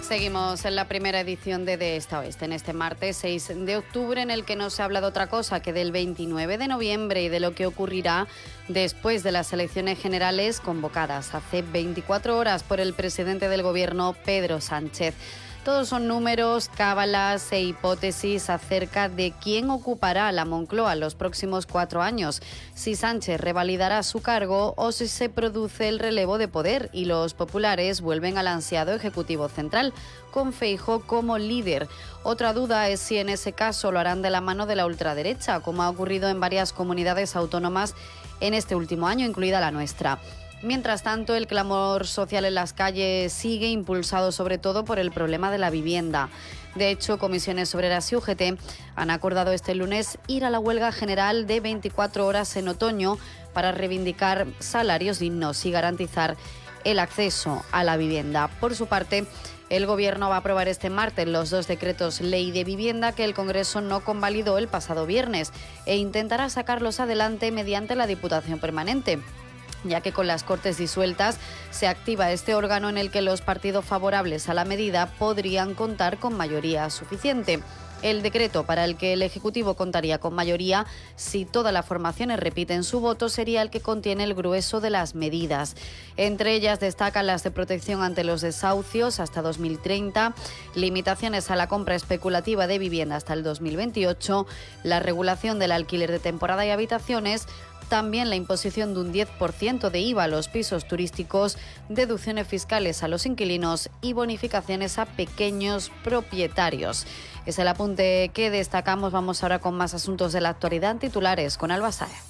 Seguimos en la primera edición de Esta Oeste, en este martes 6 de octubre, en el que no se habla de otra cosa que del 29 de noviembre y de lo que ocurrirá después de las elecciones generales convocadas hace 24 horas por el presidente del Gobierno, Pedro Sánchez. Todos son números, cábalas e hipótesis acerca de quién ocupará la Moncloa los próximos 4 años, si Sánchez revalidará su cargo o si se produce el relevo de poder y los populares vuelven al ansiado Ejecutivo Central, con Feijóo como líder. Otra duda es si en ese caso lo harán de la mano de la ultraderecha, como ha ocurrido en varias comunidades autónomas en este último año, incluida la nuestra. Mientras tanto, el clamor social en las calles sigue, impulsado sobre todo por el problema de la vivienda. De hecho, Comisiones Obreras y UGT han acordado este lunes ir a la huelga general de 24 horas en otoño para reivindicar salarios dignos y garantizar el acceso a la vivienda. Por su parte, el Gobierno va a aprobar este martes los 2 decretos ley de vivienda que el Congreso no convalidó el pasado viernes e intentará sacarlos adelante mediante la Diputación Permanente, ya que con las Cortes disueltas se activa este órgano en el que los partidos favorables a la medida podrían contar con mayoría suficiente. El decreto para el que el Ejecutivo contaría con mayoría, si todas las formaciones repiten su voto, sería el que contiene el grueso de las medidas. Entre ellas destacan las de protección ante los desahucios hasta 2030, limitaciones a la compra especulativa de vivienda hasta el 2028, la regulación del alquiler de temporada y habitaciones, también la imposición de un 10% de IVA a los pisos turísticos, deducciones fiscales a los inquilinos y bonificaciones a pequeños propietarios. Es el apunte que destacamos. Vamos ahora con más asuntos de la actualidad, titulares con Alba Sáez.